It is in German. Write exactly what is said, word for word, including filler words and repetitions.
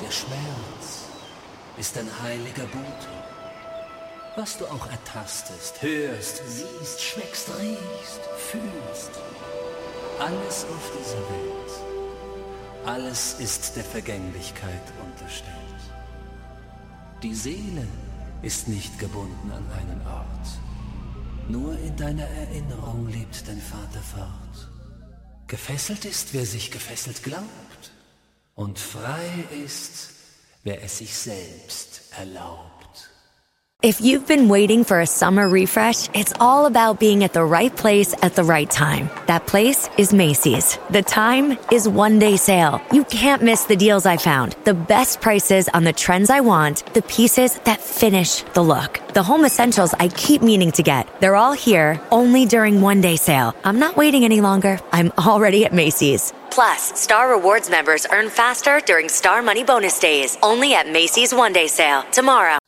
Der Schmerz ist ein heiliger Bote. Was du auch ertastest, hörst, siehst, schmeckst, riechst, fühlst. Alles auf dieser Welt, alles ist der Vergänglichkeit unterstellt. Die Seele ist nicht gebunden an einen Ort. Nur in deiner Erinnerung lebt dein Vater fort. Gefesselt ist, wer sich gefesselt glaubt. Und frei ist, wer es sich selbst erlaubt. If you've been waiting for a summer refresh, it's all about being at the right place at the right time. That place is Macy's. The time is one day sale. You can't miss the deals I found. The best prices on the trends I want, the pieces that finish the look. The home essentials I keep meaning to get. They're all here, only during one day sale. I'm not waiting any longer. I'm already at Macy's. Plus, Star Rewards members earn faster during Star Money Bonus Days. Only at Macy's One Day Sale. Tomorrow.